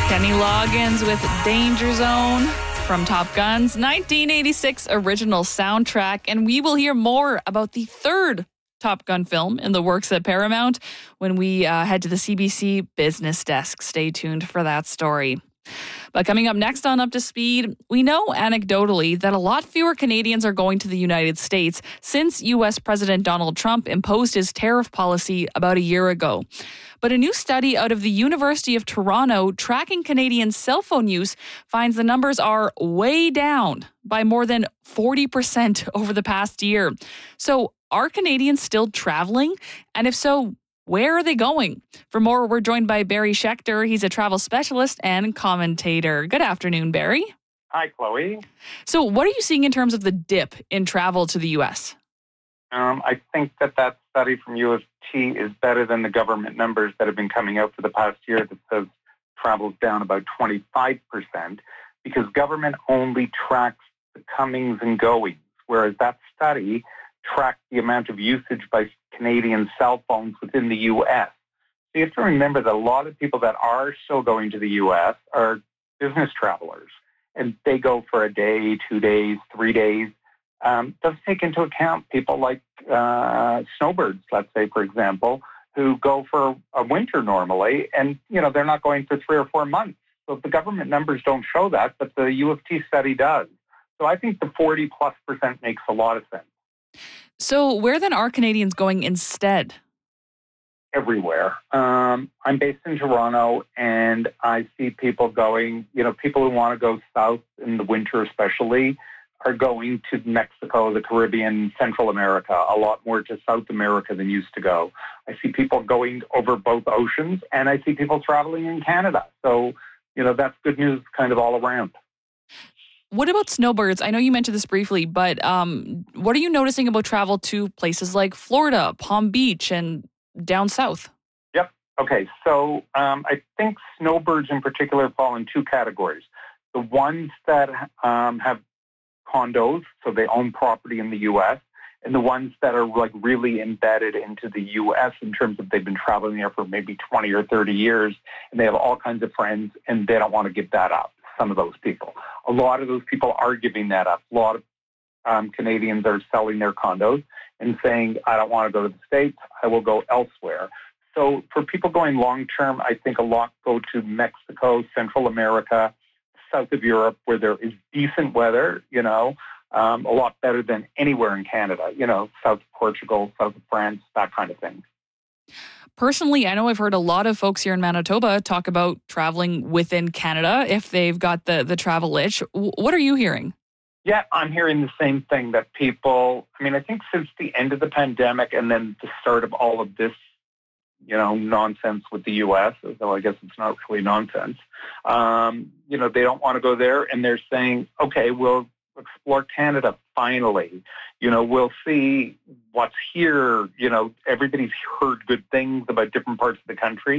Kenny Loggins with Danger Zone from Top Gun's 1986 original soundtrack. And we will hear more about the third Top Gun film in the works at Paramount when we head to the CBC Business Desk. Stay tuned for that story. But coming up next on Up to Speed, we know anecdotally that a lot fewer Canadians are going to the United States since U.S. President Donald Trump imposed his tariff policy about a year ago. But a new study out of the University of Toronto tracking Canadian cell phone use finds the numbers are way down by more than 40% over the past year. So are Canadians still traveling? And if so, where are they going? For more, we're joined by Barry Schechter. He's a travel specialist and commentator. Good afternoon, Barry. Hi, Chloe. So what are you seeing in terms of the dip in travel to the U.S.? I think that study from U of T is better than the government numbers that have been coming out for the past year that says travel's down about 25%, because government only tracks the comings and goings, whereas that study tracked the amount of usage by Canadian cell phones within the U.S. So you have to remember that a lot of people that are still going to the U.S. are business travelers, and they go for a day, 2 days, 3 days. Does take into account people like snowbirds, let's say, for example, who go for a winter normally, and they're not going for 3 or 4 months. So the government numbers don't show that, but the U of T study does. So I think the 40+% makes a lot of sense. So where then are Canadians going instead? Everywhere. I'm based in Toronto, and I see people going, people who want to go south in the winter especially are going to Mexico, the Caribbean, Central America, a lot more to South America than used to go. I see people going over both oceans, and I see people traveling in Canada. So, that's good news kind of all around. What about snowbirds? I know you mentioned this briefly, but what are you noticing about travel to places like Florida, Palm Beach, and down south? Yep. Okay. So I think snowbirds in particular fall in two categories. The ones that have condos, so they own property in the U.S., and the ones that are like really embedded into the U.S. in terms of they've been traveling there for maybe 20 or 30 years, and they have all kinds of friends, and they don't want to give that up. Some of those people. A lot of those people are giving that up. A lot of Canadians are selling their condos and saying, I don't want to go to the States, I will go elsewhere. So for people going long-term, I think a lot go to Mexico, Central America, south of Europe, where there is decent weather, a lot better than anywhere in Canada, south of Portugal, south of France, that kind of thing. Personally, I know I've heard a lot of folks here in Manitoba talk about traveling within Canada if they've got the travel itch. What are you hearing? Yeah, I'm hearing the same thing that people, I think since the end of the pandemic and then the start of all of this, nonsense with the U.S., though I guess it's not really nonsense, they don't want to go there, and they're saying, okay, we'll explore Canada finally. We'll see what's here. Everybody's heard good things about different parts of the country.